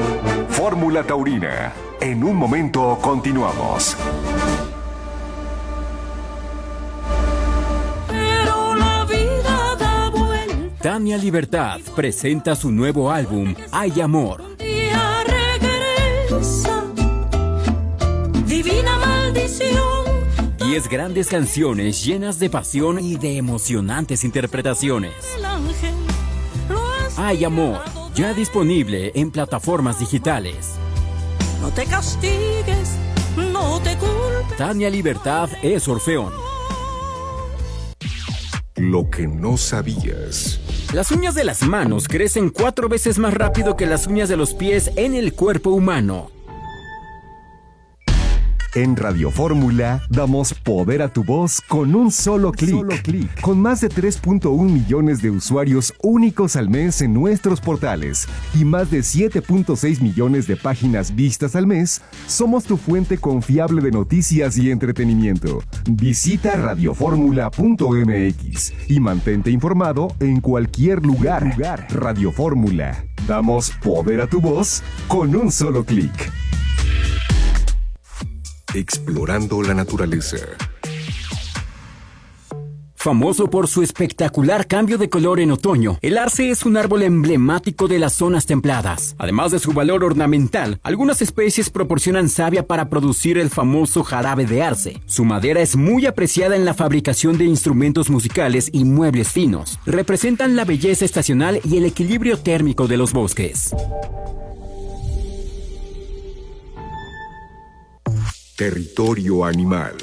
Fórmula Taurina. En un momento continuamos. Tania Libertad presenta su nuevo álbum, Hay Amor. Divina maldición. 10 grandes canciones llenas de pasión y de emocionantes interpretaciones. Hay Amor, ya disponible en plataformas digitales. No te castigues, no te culpes. Tania Libertad es Orfeón. Lo que no sabías. Las uñas de las manos crecen 4 veces más rápido que las uñas de los pies en el cuerpo humano. En Radio Fórmula damos poder a tu voz con un solo clic. Con más de 3.1 millones de usuarios únicos al mes en nuestros portales y más de 7.6 millones de páginas vistas al mes, somos tu fuente confiable de noticias y entretenimiento. Visita radioformula.mx y mantente informado en cualquier lugar. Radio Fórmula. Damos poder a tu voz con un solo clic. Explorando la naturaleza. Famoso por su espectacular cambio de color en otoño, el arce es un árbol emblemático de las zonas templadas. Además de su valor ornamental, algunas especies proporcionan savia para producir el famoso jarabe de arce. Su madera es muy apreciada en la fabricación de instrumentos musicales y muebles finos. Representan la belleza estacional y el equilibrio térmico de los bosques. Territorio animal.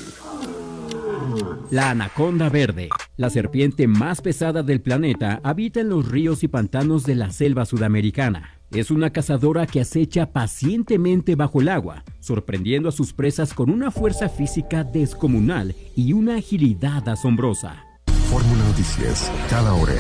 La anaconda verde, la serpiente más pesada del planeta, habita en los ríos y pantanos de la selva sudamericana. Es una cazadora que acecha pacientemente bajo el agua, sorprendiendo a sus presas con una fuerza física descomunal y una agilidad asombrosa. Fórmula Noticias, cada hora.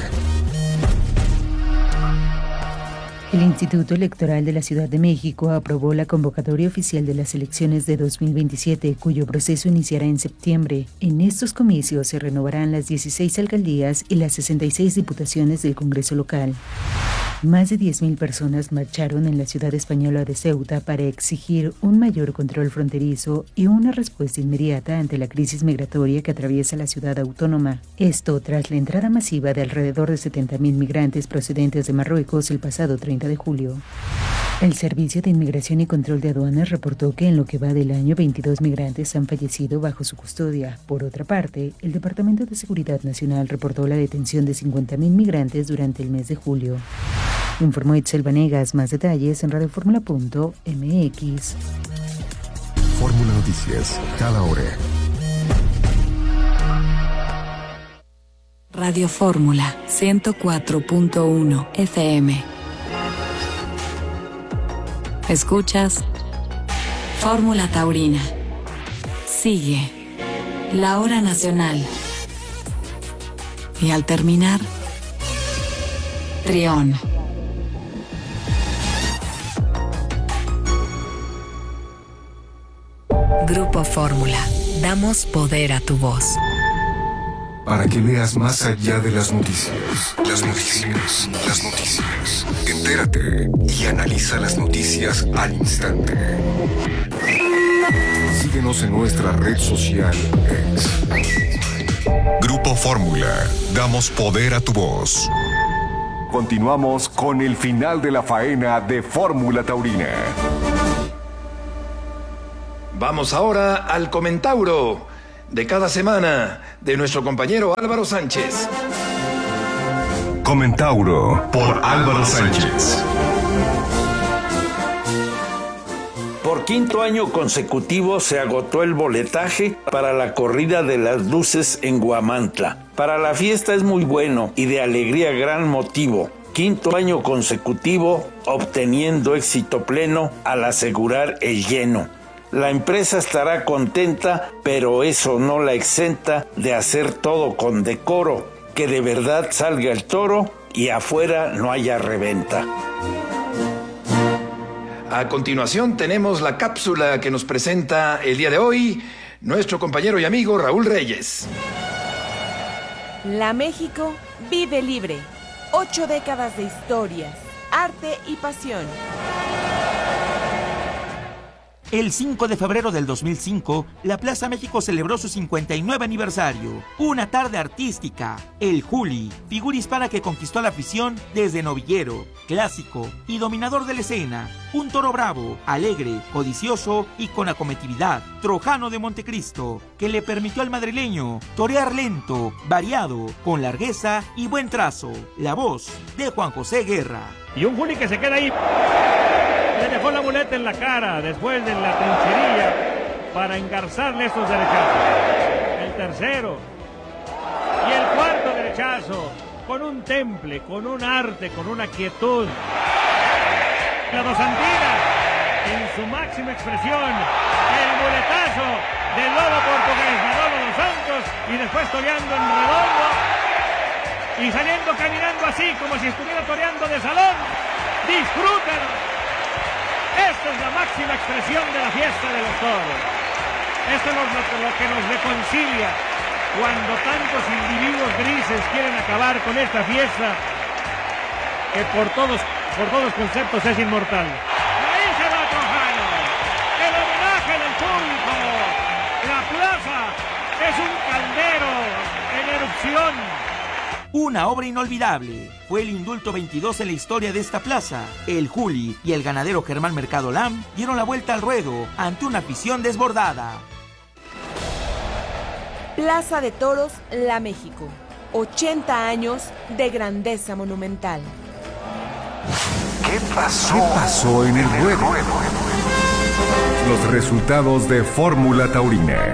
El Instituto Electoral de la Ciudad de México aprobó la convocatoria oficial de las elecciones de 2027, cuyo proceso iniciará en septiembre. En estos comicios se renovarán las 16 alcaldías y las 66 diputaciones del Congreso local. Más de 10.000 personas marcharon en la ciudad española de Ceuta para exigir un mayor control fronterizo y una respuesta inmediata ante la crisis migratoria que atraviesa la ciudad autónoma. Esto tras la entrada masiva de alrededor de 70.000 migrantes procedentes de Marruecos el pasado 30 de julio. El Servicio de Inmigración y Control de Aduanas reportó que en lo que va del año 22 migrantes han fallecido bajo su custodia. Por otra parte, el Departamento de Seguridad Nacional reportó la detención de 50.000 migrantes durante el mes de julio. Informó Itzel Vanegas. Más detalles en radioformula.mx. Fórmula Noticias, cada hora. Radio Fórmula 104.1 FM. Escuchas Fórmula Taurina. Sigue la hora nacional. Y al terminar, Trión. Grupo Fórmula. Damos poder a tu voz. Para que veas más allá de las noticias. Las noticias. Entérate y analiza las noticias al instante. Síguenos en nuestra red social X. Grupo Fórmula. Damos poder a tu voz. Continuamos con el final de la faena de Fórmula Taurina. Vamos ahora al Comentauro de cada semana de nuestro compañero Álvaro Sánchez. Comentauro por Álvaro Sánchez. Por quinto año consecutivo se agotó el boletaje para la corrida de las luces en Huamantla. Para la fiesta es muy bueno y de alegría gran motivo. Quinto año consecutivo obteniendo éxito pleno al asegurar el lleno. La empresa estará contenta, pero eso no la exenta de hacer todo con decoro, que de verdad salga el toro y afuera no haya reventa. A continuación tenemos la cápsula que nos presenta el día de hoy nuestro compañero y amigo Raúl Reyes. La México vive libre. 8 décadas de historias, arte y pasión. El 5 de febrero del 2005, la Plaza México celebró su 59 aniversario. Una tarde artística. El Juli, figura hispana que conquistó a la afición desde novillero, clásico y dominador de la escena. Un toro bravo, alegre, codicioso y con acometividad. Trojano de Montecristo, que le permitió al madrileño torear lento, variado, con largueza y buen trazo. La voz de Juan José Guerra. Y un Juli que se queda ahí. Le dejó la muleta en la cara después de la trincherilla para engarzarle estos derechazos. El tercero. Y el cuarto derechazo. Con un temple, con un arte, con una quietud. La dosantina en su máxima expresión. El muletazo del lobo portugués, Manolo dos Santos, y después toreando en redondo. Y saliendo caminando así, como si estuviera toreando de salón. ¡Disfrútenlo! Esta es la máxima expresión de la fiesta de los toros. Esto es lo que nos reconcilia cuando tantos individuos grises quieren acabar con esta fiesta que por todos conceptos es inmortal. Ahí se va Trojano, el homenaje del público. La plaza es un caldero en erupción. Una obra inolvidable. Fue el indulto 22 en la historia de esta plaza. El Juli y el ganadero Germán Mercado Lam dieron la vuelta al ruedo ante una afición desbordada. Plaza de Toros, La México. 80 años de grandeza monumental. ¿Qué pasó en el ruedo? Los resultados de Fórmula Taurina.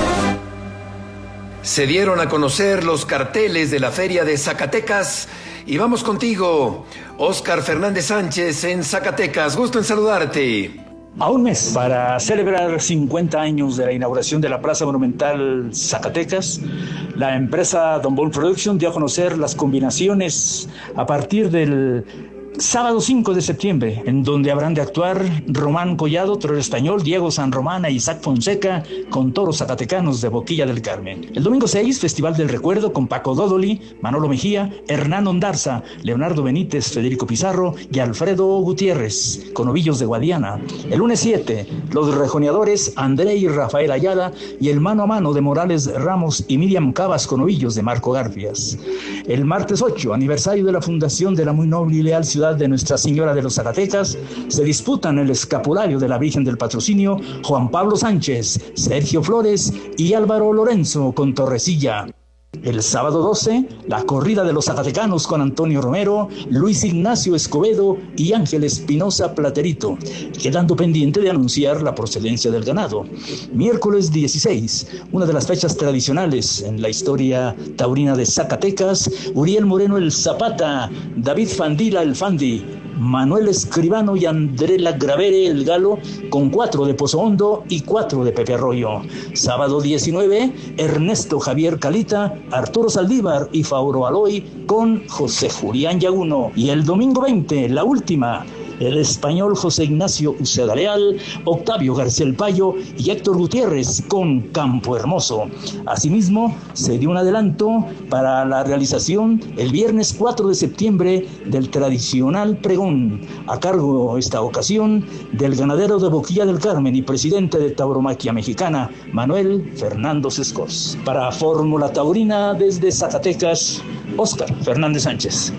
Se dieron a conocer los carteles de la Feria de Zacatecas y vamos contigo, Óscar Fernández Sánchez en Zacatecas. Gusto en saludarte. A un mes para celebrar 50 años de la inauguración de la Plaza Monumental Zacatecas, la empresa Don Bull Production dio a conocer las combinaciones a partir del sábado 5 de septiembre, en donde habrán de actuar Román Collado, torero español, Diego San Román e Isaac Fonseca, con toros zacatecanos de Boquilla del Carmen. El domingo 6, Festival del Recuerdo con Paco Dodoli, Manolo Mejía, Hernán Ondarza, Leonardo Benítez, Federico Pizarro y Alfredo Gutiérrez, con ovillos de Guadiana. El lunes 7, los rejoneadores André y Rafael Ayala y el mano a mano de Morales Ramos y Miriam Cabas, con ovillos de Marco Garfias. El martes 8, aniversario de la fundación de la muy noble y leal ciudad de Nuestra Señora de los Zacatecas, se disputan el escapulario de la Virgen del Patrocinio Juan Pablo Sánchez, Sergio Flores y Álvaro Lorenzo con Torrecilla. El sábado 12, la corrida de los zacatecanos con Antonio Romero, Luis Ignacio Escobedo y Ángel Espinosa Platerito, quedando pendiente de anunciar la procedencia del ganado. Miércoles 16, una de las fechas tradicionales en la historia taurina de Zacatecas, Uriel Moreno el Zapata, David Fandila el Fandi, Manuel Escribano y André Lagravere el Galo, con 4 de Pozo Hondo y 4 de Pepe Arroyo. Sábado 19, Ernesto Javier Calita, Arturo Saldívar y Fauro Aloy con José Julián Yaguno. Y el domingo 20, la última, el español José Ignacio Uceda Leal, Octavio García El Payo y Héctor Gutiérrez con Campo Hermoso. Asimismo, se dio un adelanto para la realización el viernes 4 de septiembre del tradicional pregón, a cargo esta ocasión del ganadero de Boquilla del Carmen y presidente de Tauromaquia Mexicana, Manuel Fernando Sescos. Para Fórmula Taurina desde Zacatecas, Óscar Fernández Sánchez.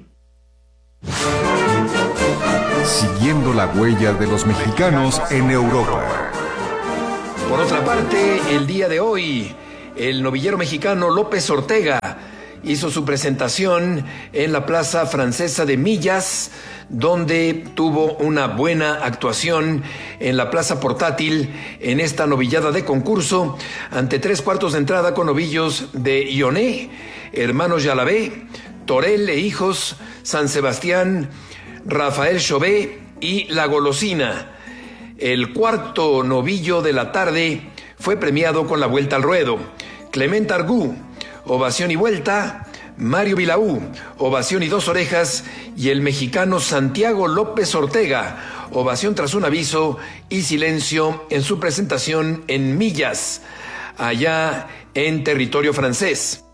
Siguiendo la huella de los mexicanos en Europa. Por otra parte, el día de hoy, el novillero mexicano López Ortega hizo su presentación en la Plaza Francesa de Millas, donde tuvo una buena actuación en la Plaza Portátil en esta novillada de concurso, ante 3/4 de entrada con novillos de Ioné, Hermanos Yalavé, Torel e Hijos, San Sebastián, Rafael Chauvet y La Golosina. El cuarto novillo de la tarde fue premiado con la vuelta al ruedo. Clement Argú, ovación y vuelta. Mario Vilaú, ovación y 2 orejas. Y el mexicano Santiago López Ortega, ovación tras un aviso y silencio en su presentación en Millas, allá en territorio francés.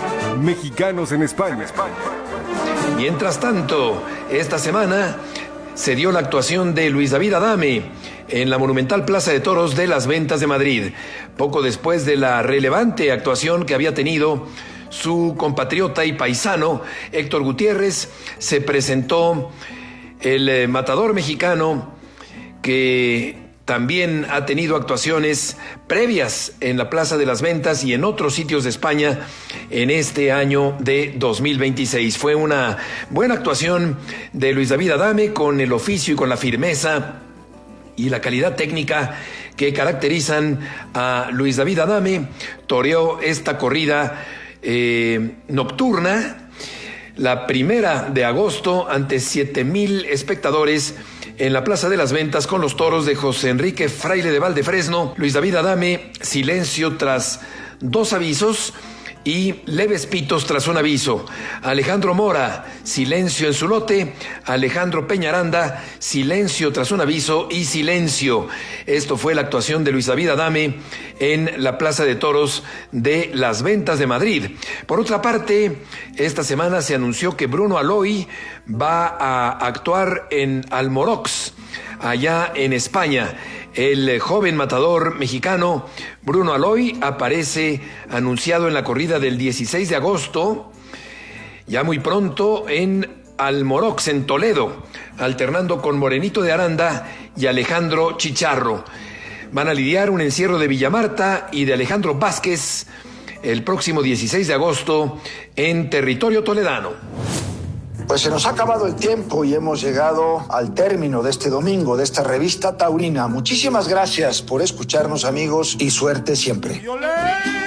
Mexicanos en España. Mientras tanto, esta semana se dio la actuación de Luis David Adame en la monumental Plaza de Toros de Las Ventas de Madrid, poco después de la relevante actuación que había tenido su compatriota y paisano Héctor Gutiérrez. Se presentó el matador mexicano, que también ha tenido actuaciones previas en la Plaza de las Ventas y en otros sitios de España en este año de 2026. Fue una buena actuación de Luis David Adame, con el oficio y con la firmeza y la calidad técnica que caracterizan a Luis David Adame. Toreó esta corrida nocturna, la 1 de agosto, ante 7,000 espectadores en la Plaza de las Ventas, con los toros de José Enrique Fraile de Valdefresno. Luis David Adame, silencio tras 2 avisos y leves pitos tras un aviso. Alejandro Mora, silencio en su lote. Alejandro Peñaranda, silencio tras un aviso y silencio. Esto fue la actuación de Luis David Adame en la Plaza de Toros de Las Ventas de Madrid. Por otra parte, esta semana se anunció que Bruno Aloy va a actuar en Almorox, allá en España. El joven matador mexicano Bruno Aloy aparece anunciado en la corrida del 16 de agosto, ya muy pronto, en Almorox, en Toledo, alternando con Morenito de Aranda y Alejandro Chicharro. Van a lidiar un encierro de Villamarta y de Alejandro Vázquez el próximo 16 de agosto en territorio toledano. Pues se nos ha acabado el tiempo y hemos llegado al término de este domingo, de esta revista taurina. Muchísimas gracias por escucharnos, amigos, y suerte siempre.